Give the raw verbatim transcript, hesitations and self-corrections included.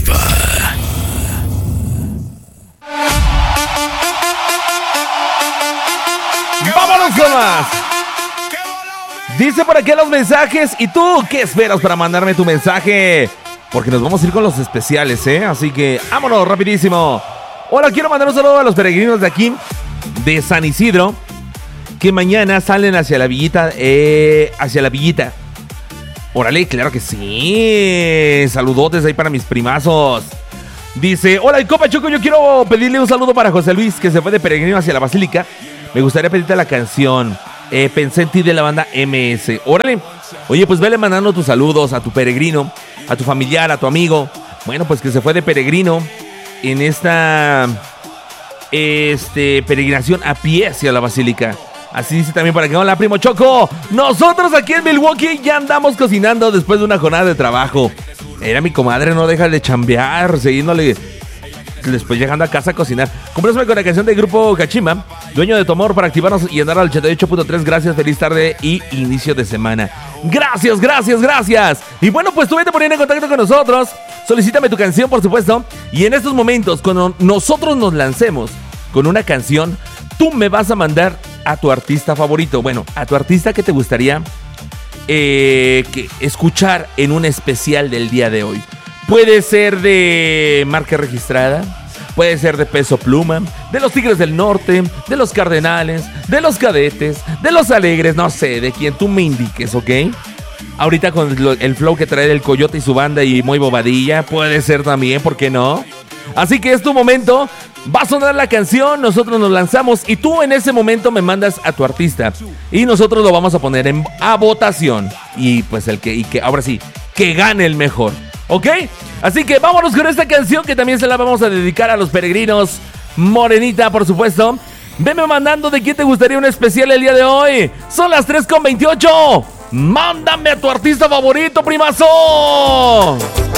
exclusiva. ¡Vámonos con más! Dice por aquí los mensajes. ¿Y tú qué esperas para mandarme tu mensaje? Porque nos vamos a ir con los especiales, ¿eh? Así que vámonos rapidísimo. Hola, quiero mandar un saludo a los peregrinos de aquí, de San Isidro, que mañana salen hacia la villita, eh, hacia la villita. Órale, claro que sí. Saludotes ahí para mis primazos. Dice, hola, Copa Choco, yo quiero pedirle un saludo para José Luis, que se fue de peregrino hacia la Basílica. Me gustaría pedirte la canción eh, Pensé en ti, de la banda M S. Órale. Oye, pues vele mandando tus saludos a tu peregrino, a tu familiar, a tu amigo. Bueno, pues que se fue de peregrino en esta este, peregrinación a pie hacia la Basílica. Así dice también para que hola, primo Choco. Nosotros aquí en Milwaukee ya andamos cocinando después de una jornada de trabajo. Era mi comadre, no deja de chambear, siguiéndole. Después llegando a casa a cocinar. Compréndome con la canción del grupo Cachimba, Dueño de tu amor, para activarnos y andar al ochenta y ocho punto tres. Gracias, feliz tarde y inicio de semana. Gracias, gracias, gracias. Y bueno, pues tú vete poniendo en contacto con nosotros. Solicítame tu canción, por supuesto. Y en estos momentos, cuando nosotros nos lancemos con una canción, tú me vas a mandar a tu artista favorito. Bueno, a tu artista que te gustaría eh, que escuchar en un especial del día de hoy. Puede ser de marca registrada, puede ser de Peso Pluma, de los Tigres del Norte, de los Cardenales, de los Cadetes, de los Alegres, no sé, de quien tú me indiques, ¿ok? Ahorita con el flow que trae el Coyote y su banda y muy bobadilla, puede ser también, ¿por qué no? Así que es tu momento, va a sonar la canción, nosotros nos lanzamos y tú en ese momento me mandas a tu artista y nosotros lo vamos a poner en, a votación y pues el que, y que ahora sí, que gane el mejor. ¿Ok? Así que vámonos con esta canción que también se la vamos a dedicar a los peregrinos. Morenita, por supuesto. Venme mandando de quién te gustaría un especial el día de hoy. Son las tres con veintiocho. Mándame a tu artista favorito, primazo.